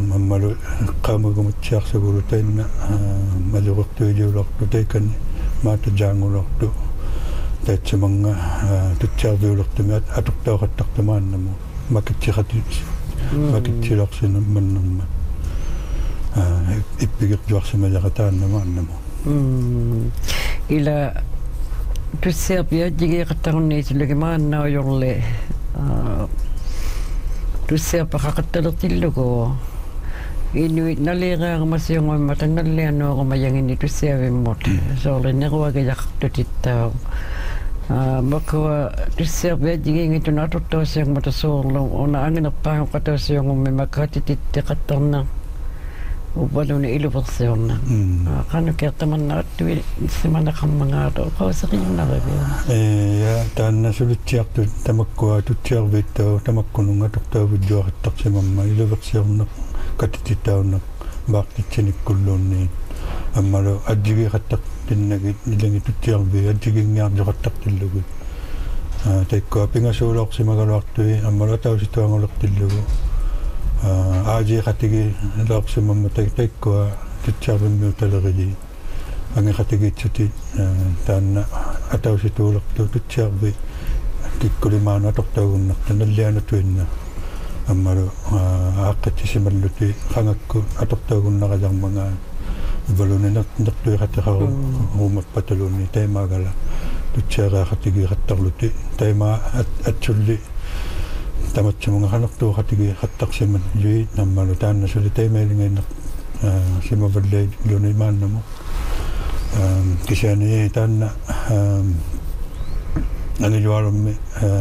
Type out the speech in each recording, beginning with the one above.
аммалу qaamagumutsiarsagulutainna malurertuiluulartu taikan maata jaangulortu taitsamanga tutsiarviulertumiat atortauqattartumaannamu makitsilarsinam mannamma ippigertuarsimajaqataannamaannamu ila tussiarpiajigiqattarunniitulugimaannaujorle tussiarpaqaqattalertillugu inuit naliqaarmasiunguimma tangallianuurumayanginni tussiavimmut soorlinneruagajaqtutittau makua tussiarpiajigiingituna atortausiangmata soorlu una anginerpaanguqatausiungummi makatititteqattarna ubaluni iluversionna qanu kertamannaattuvi simanaqammangaatu qauseqinnarivia ya taanna suluttiartu tamakkua tutsiarviittau tamakkununga tortaavudjuaqattarsimamma iluversiorna katitittaunna baaqtitsinikkulluunni ammalu ajjigiqattaqtinnagit ilangi tutsiarvi ajjigingiarjoqattartillugut taikkua pingasuuloorsimagaluartui ammalu atausituangulertillugu aajiqatigi laorsimamma taikkua tutsiarvimmiutaleriji angiqatigitsuti taanna atausituulertu tutsiarvi kikkulimaanu atortaugunnarta nallianutuinna ammalu aaqqattisimalluti qangakku atortaugunnaqajarmangaa valuninertuiqatiqaru ruumappataluunni taimaagala tutsiaraaqatigiqattarluti taimaa atsulli tamatsumunga qanertuuqatigiqattarsiman yui nammalu taanna suli taimailingainneq simavalle lunimaannamu kisiani taanna anijuarummi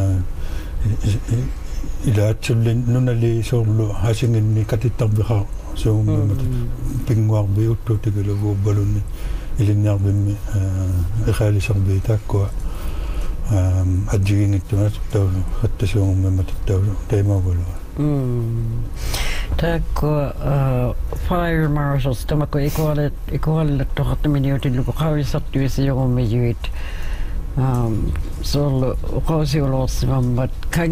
ila atsulli nunali soorlu hasinginni katittarbiqa suummat pinguarbi uttuutigilugu balunni ilinniarbimmi iqaalisarbi taakkua ajjigingittuна тау хаттасуунгуммататтау таймаагулуа taakua fire marshals tamakku ikuallatoqartuminiutilluku qavisartuisiorummijuit soorlu uqausiulorsimammat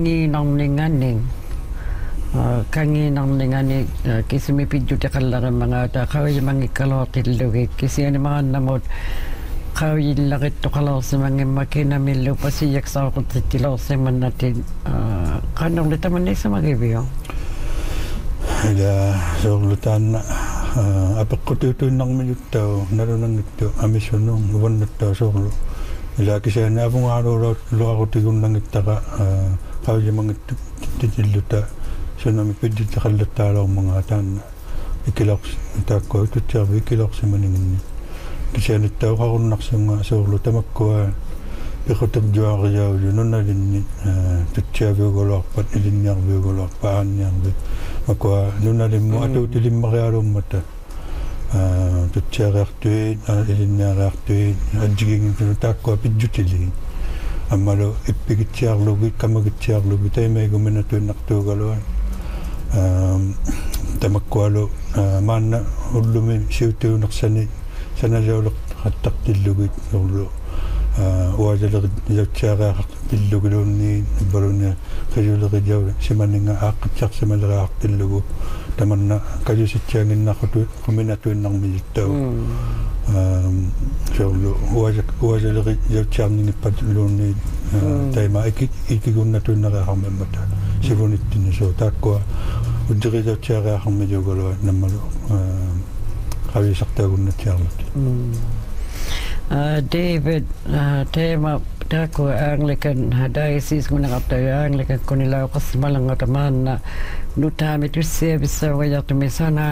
kangiinarningani kisimipidjutiqallarimmangaata qaviimangikkaluartillugik kisianimaannamut qaviillarittoqalarsimangimma kinamillu pasiyaksaaqutsittilorsimannati qannerlitamannissamagivio ila soorlutaanna apeqqutiutuinnarmiluttau nalunangittu amissunnu uvannattau soorlu ila kisiani avungaaluulut luarutigunnangittaqa qaviimangittu titilluta sunami pidjutiqallattaaloormangaa taanna ikilors taakkua tutsiarvi ikilorsimaninginni kisianittauqarunnarsunga soorlu tamakkua piquterjuariaulu nunalinni tutsiaviuguluarpat ilinniarviuguluarpa aanniarvi makua nunalimmu atuutilimmarialuummata tutsiariartuit ilinniariartuit ajjigingitunu taakkua pidjutiligi ammalu ippigitsiarlugi kamagitsiarlugi taimaiguminatuinnartuugaluan tamakkualu maanna ullumi siutiunersani sanajauleq qattartillugit urlu uajaleri jautsiaraaqtillugiluunni balunni qijulerijaw simaninga aaqqitsarsimaleriaartillugu tamanna kajusitsianginnaqatu quminatuinnarmijittau soorlu uajaleri jautsiarningippaluunni taima ikigunnatuinnariaqarmammata sivunittinni soo taakkua udderijautsiariaqarmijugalua nammalu qavisartaagunnatsiarlut David teema taakua Anglican diocese kunaqartayu Anglican kunilauqassimalangatamanna nutaami tussiavissaugajartumi sana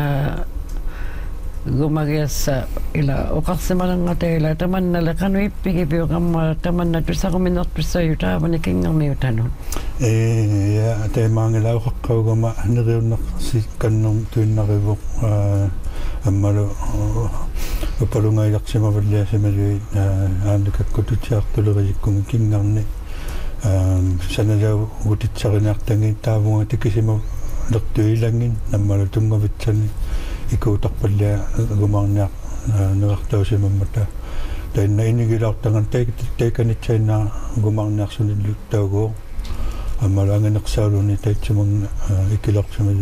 gumagiassa ila uqarsimalangata ila tamannale qanu ippigipiuqamma tamanna tussaquminertussaju taavani kingermiutanun ya teemaangilauqaqqaugama neriunneqsi kannum tuinnarivuq ammalu upalungailarsimavallaasimaluit aanlikakkututsiartulerikkungi kingarni sanajau gutitsariniartangi taavunga tikisima lertuilangin nammalu tungavitsani ikuutarpallia gumaarniaq neqartausimammata tainna inigilaartangan taikanitsainna gumaarniarsunilluttaugu ammalu angineqsaaluni taitsimang ikilarsimalu